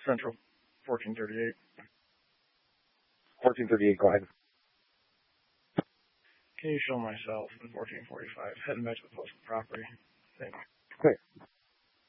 Central, 1438. 1438, go ahead. Can you show myself in 1445, heading back to the postal property? Thank you. Clear.